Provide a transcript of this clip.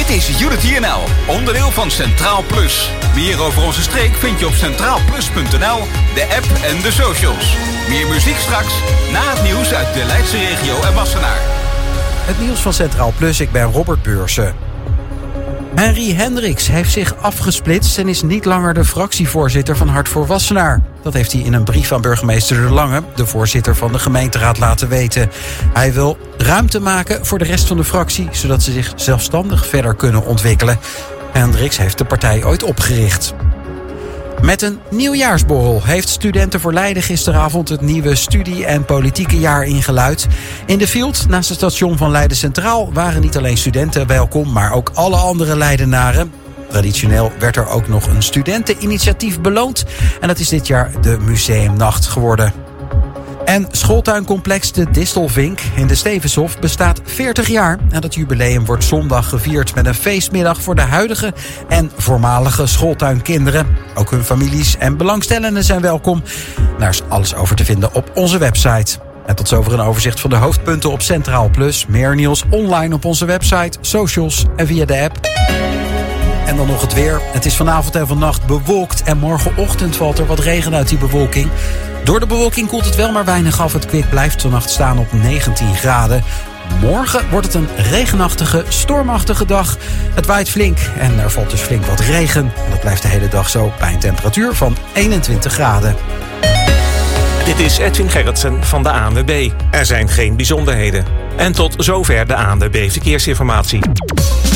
Dit is Unity NL, onderdeel van Centraal Plus. Meer over onze streek vind je op centraalplus.nl, de app en de socials. Meer muziek straks, na het nieuws uit de Leidse regio en Wassenaar. Het nieuws van Centraal Plus, ik ben Robert Beursen. Henry Hendricks heeft zich afgesplitst en is niet langer de fractievoorzitter van Hart voor Wassenaar. Dat heeft hij in een brief aan burgemeester De Lange, de voorzitter van de gemeenteraad, laten weten. Hij wil ruimte maken voor de rest van de fractie, zodat ze zich zelfstandig verder kunnen ontwikkelen. Hendricks heeft de partij ooit opgericht. Met een nieuwjaarsborrel heeft Studenten voor Leiden gisteravond het nieuwe studie- en politieke jaar ingeluid. In de Field, naast het station van Leiden Centraal, waren niet alleen studenten welkom, maar ook alle andere Leidenaren. Traditioneel werd er ook nog een studenteninitiatief beloond. En dat is dit jaar de Museumnacht geworden. En schooltuincomplex De Distelvink in de Stevenshof bestaat 40 jaar. En dat jubileum wordt zondag gevierd met een feestmiddag voor de huidige en voormalige schooltuinkinderen. Ook hun families en belangstellenden zijn welkom. Daar is alles over te vinden op onze website. En tot zover een overzicht van de hoofdpunten op Centraal Plus. Meer nieuws online op onze website, socials en via de app. En dan nog het weer. Het is vanavond en vannacht bewolkt en morgenochtend valt er wat regen uit die bewolking. Door de bewolking koelt het wel maar weinig af. Het kwik blijft vannacht staan op 19 graden. Morgen wordt het een regenachtige, stormachtige dag. Het waait flink en er valt dus flink wat regen. En dat blijft de hele dag zo bij een temperatuur van 21 graden. Dit is Edwin Gerritsen van de ANWB. Er zijn geen bijzonderheden. En tot zover de ANWB Verkeersinformatie.